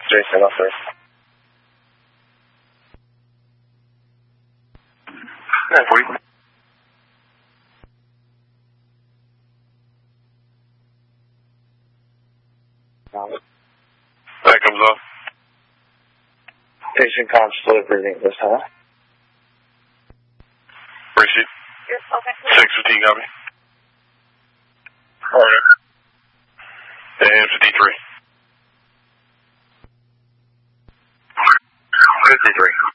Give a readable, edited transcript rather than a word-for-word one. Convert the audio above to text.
Jason, up there. Yeah, 40. That comes up. Patient comms delivery this time. Receipt. Yes, okay. 615, copy. Alright. And 53. 53.